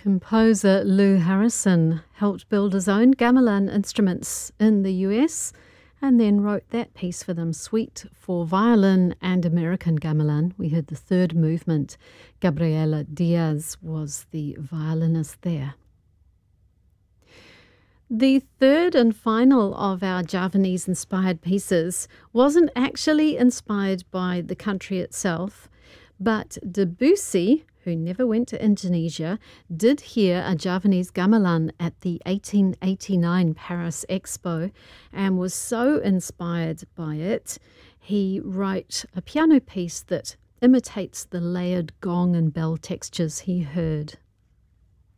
Composer Lou Harrison helped build his own gamelan instruments in the US and then wrote that piece for them, Suite for Violin and American Gamelan. We heard the third movement. Gabriela Diaz was the violinist there. The third and final of our Javanese-inspired pieces wasn't actually inspired by the country itself, but Debussy, who never went to Indonesia, did hear a Javanese gamelan at the 1889 Paris Expo and was so inspired by it, he wrote a piano piece that imitates the layered gong and bell textures he heard.